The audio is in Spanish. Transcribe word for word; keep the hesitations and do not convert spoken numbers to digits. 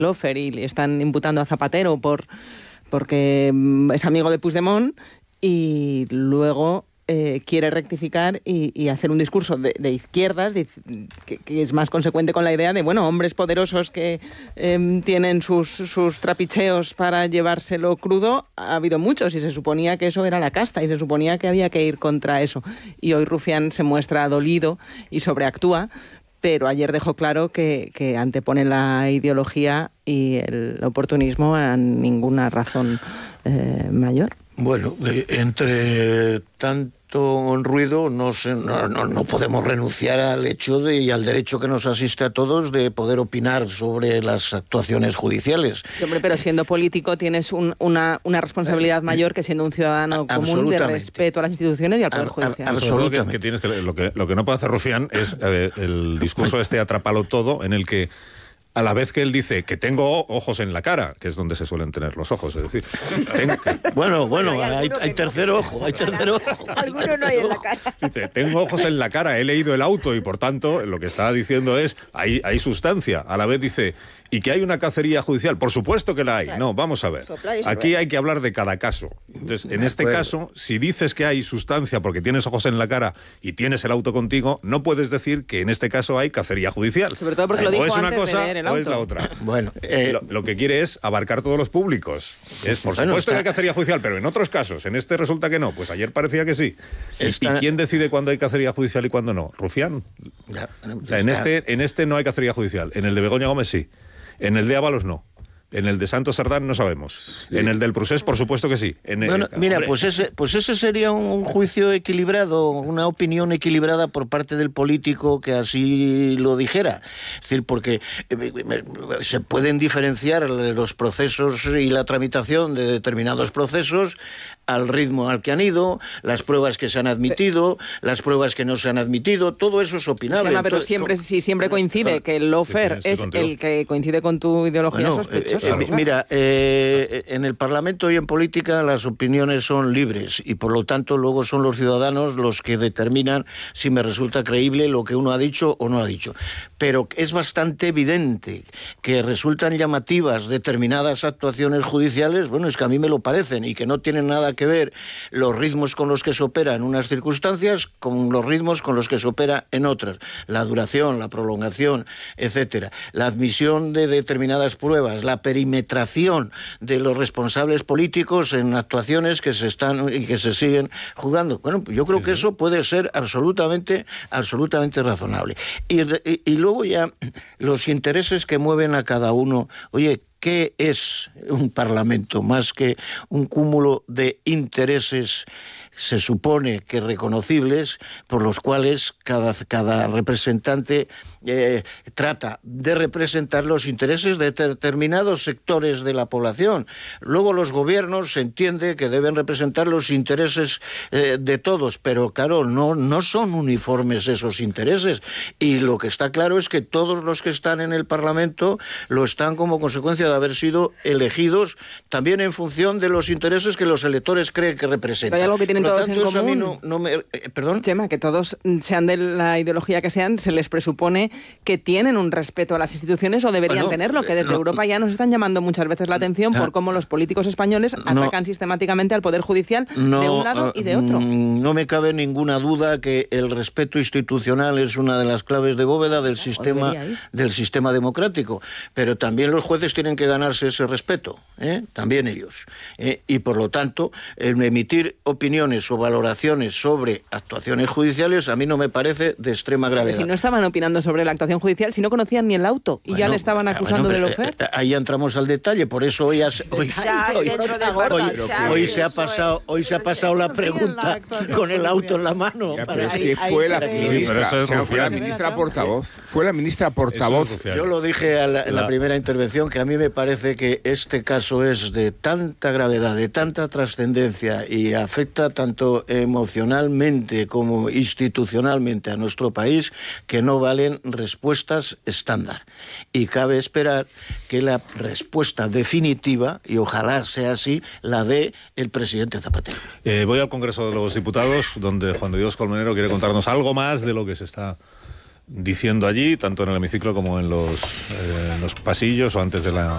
Lofer y le están imputando a Zapatero por porque es amigo de Puigdemont y luego eh, quiere rectificar y, y hacer un discurso de, de izquierdas de, que, que es más consecuente con la idea de, bueno, hombres poderosos que eh, tienen sus, sus trapicheos para llevárselo crudo, ha habido muchos y se suponía que eso era la casta y se suponía que había que ir contra eso. Y hoy Rufián se muestra dolido y sobreactúa, pero ayer dejó claro que, que antepone la ideología y el oportunismo a ninguna razón eh, mayor. Bueno, eh, entre tanto ruido no, se, no, no, no podemos renunciar al hecho de, y al derecho que nos asiste a todos de poder opinar sobre las actuaciones judiciales. Sí, hombre, pero siendo político tienes un, una, una responsabilidad mayor que siendo un ciudadano común de respeto a las instituciones y al Poder Judicial. A, a, absolutamente. Lo que, que tienes que, lo, que, lo que no puede hacer Rufián es eh, el discurso este atrápalo todo, en el que a la vez que él dice que tengo ojos en la cara, que es donde se suelen tener los ojos, es decir, tengo que... bueno, bueno, hay, hay, hay tercer no. ojo, hay tercer ojo. Algunos no hay en la cara. Dice, tengo ojos en la cara, he leído el auto y por tanto lo que está diciendo es, hay, hay sustancia. A la vez dice, y que hay una cacería judicial, por supuesto que la hay. Claro. No, vamos a ver. Aquí hay que hablar de cada caso. Entonces, en este caso, si dices que hay sustancia porque tienes ojos en la cara y tienes el auto contigo, no puedes decir que en este caso hay cacería judicial. Sobre todo porque lo dijo o es una antes cosa de leer el o auto. es la otra. Bueno, eh, lo, lo que quiere es abarcar todos los públicos. Es por bueno, supuesto está... que hay cacería judicial, pero en otros casos, en este resulta que no. Pues ayer parecía que sí. Está... ¿Y quién decide cuándo hay cacería judicial y cuándo no? ¿Rufián? Ya, o sea, en este, en este no hay cacería judicial. En el de Begoña Gómez sí. En el de Ábalos no. En el de Santos Sardán no sabemos. Sí. En el del Prusés, por supuesto que sí. En el, bueno, mira, hombre. pues ese, pues ese sería un juicio equilibrado, una opinión equilibrada por parte del político que así lo dijera. Es decir, porque se pueden diferenciar los procesos y la tramitación de determinados procesos al ritmo al que han ido, las pruebas que se han admitido, las pruebas que no se han admitido, todo eso es opinable. Llama, pero Entonces, siempre, si siempre coincide que el Lofer sí, sí, es contigo. El que coincide con tu ideología bueno, sospechosa. Eh, eh, mira, eh, en el Parlamento y en política las opiniones son libres y por lo tanto luego son los ciudadanos los que determinan si me resulta creíble lo que uno ha dicho o no ha dicho. Pero es bastante evidente que resultan llamativas determinadas actuaciones judiciales, bueno, es que a mí me lo parecen y que no tienen nada que ver los ritmos con los que se opera en unas circunstancias con los ritmos con los que se opera en otras. La duración, la prolongación, etcétera. La admisión de determinadas pruebas, la perimetración de los responsables políticos en actuaciones que se están y que se siguen juzgando. Bueno, yo creo sí, que sí. eso puede ser absolutamente, absolutamente razonable. Y, y, y luego ya los intereses que mueven a cada uno. Oye, ¿qué es un parlamento más que un cúmulo de intereses, se supone que reconocibles, por los cuales cada, cada representante eh, trata de representar los intereses de determinados sectores de la población? Luego los gobiernos se entiende que deben representar los intereses eh, de todos, pero claro, no, no son uniformes esos intereses. Y lo que está claro es que todos los que están en el Parlamento lo están como consecuencia de haber sido elegidos también en función de los intereses que los electores creen que representan. Pero hay algo que tienen todos tanto, en común. No, no me, eh, ¿Perdón? Chema, que todos sean de la ideología que sean, se les presupone que tienen un respeto a las instituciones o deberían bueno, tenerlo, que desde no, Europa ya nos están llamando muchas veces la atención no, por cómo los políticos españoles atacan no, sistemáticamente al Poder Judicial no, de un lado y de otro. No me cabe ninguna duda que el respeto institucional es una de las claves de bóveda del sistema, del sistema democrático, pero también los jueces tienen que ganarse ese respeto, ¿eh? También ellos. ¿eh? Y por lo tanto, el emitir opiniones o valoraciones sobre actuaciones judiciales a mí no me parece de extrema gravedad. Si no estaban opinando sobre la actuación judicial, si no conocían ni el auto y bueno, ya le estaban acusando bueno, de Lofer. Eh, ahí entramos al detalle, por eso hoy, has, hoy, hoy, hoy, hoy, hoy se ha pasado, hoy se ha pasado la pregunta con el auto en la mano. Ya, pero es que fue la ministra, sí, o sea, fue la ministra portavoz, fue la ministra portavoz. Yo lo dije a la, en la primera intervención que a mí me parece que este caso es de tanta gravedad, de tanta trascendencia y afecta tanto emocionalmente como institucionalmente a nuestro país que no valen respuestas estándar. Y cabe esperar que la respuesta definitiva, y ojalá sea así, la dé el presidente Zapatero. Eh, voy al Congreso de los Diputados, donde Juan de Dios Colmenero quiere contarnos algo más de lo que se está diciendo allí, tanto en el hemiciclo como en los, eh, en los pasillos o antes de la